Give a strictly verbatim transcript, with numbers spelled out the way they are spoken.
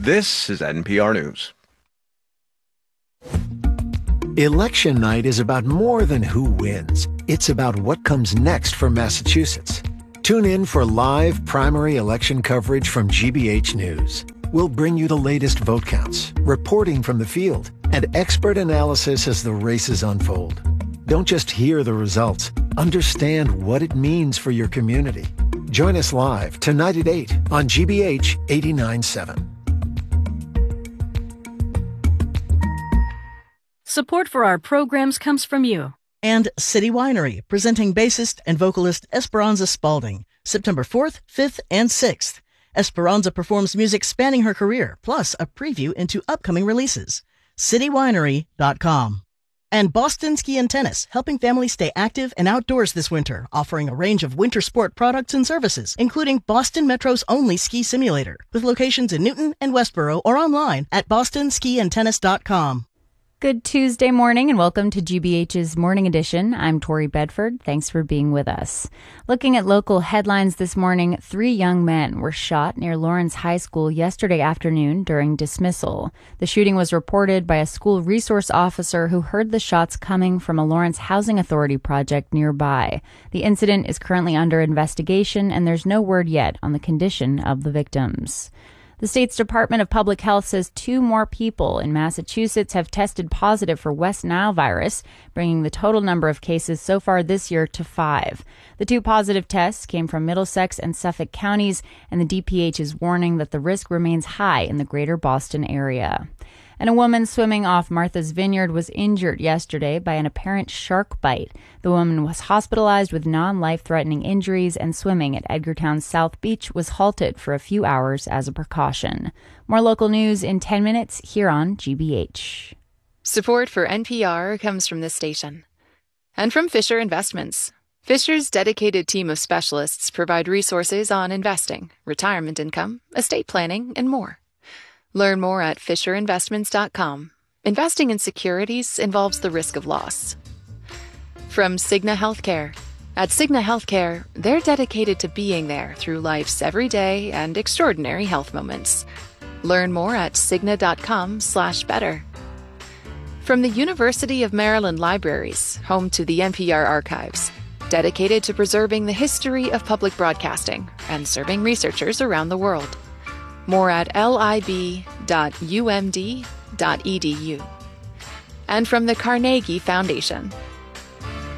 This is N P R News. Election night is about more than who wins. It's about what comes next for Massachusetts. Tune in for live primary election coverage from G B H News. We'll bring you the latest vote counts, reporting from the field, and expert analysis as the races unfold. Don't just hear the results. Understand what it means for your community. Join us live tonight at eight on G B H eighty-nine point seven. Support for our programs comes from you. And City Winery, presenting bassist and vocalist Esperanza Spalding, September fourth, fifth, and sixth. Esperanza performs music spanning her career, plus a preview into upcoming releases. city winery dot com. And Boston Ski and Tennis, helping families stay active and outdoors this winter, offering a range of winter sport products and services, including Boston Metro's only ski simulator, with locations in Newton and Westboro or online at boston ski and tennis dot com. Good Tuesday morning and welcome to G B H's Morning Edition. I'm Tori Bedford. Thanks for being with us. Looking at local headlines this morning, three young men were shot near Lawrence High School yesterday afternoon during dismissal. The shooting was reported by a school resource officer who heard the shots coming from a Lawrence Housing Authority project nearby. The incident is currently under investigation and there's no word yet on the condition of the victims. The state's Department of Public Health says two more people in Massachusetts have tested positive for West Nile virus, bringing the total number of cases so far this year to five. The two positive tests came from Middlesex and Suffolk counties, and the D P H is warning that the risk remains high in the greater Boston area. And a woman swimming off Martha's Vineyard was injured yesterday by an apparent shark bite. The woman was hospitalized with non-life-threatening injuries, and swimming at Edgartown's South Beach was halted for a few hours as a precaution. More local news in ten minutes here on G B H. Support for N P R comes from this station and from Fisher Investments. Fisher's dedicated team of specialists provide resources on investing, retirement income, estate planning, and more. Learn more at fisher investments dot com. Investing in securities involves the risk of loss. From Cigna Healthcare. At Cigna Healthcare, they're dedicated to being there through life's everyday and extraordinary health moments. Learn more at cigna dot com slash better. From the University of Maryland Libraries, home to the N P R archives, dedicated to preserving the history of public broadcasting and serving researchers around the world. More at lib dot u m d dot e d u. And from the Carnegie Foundation,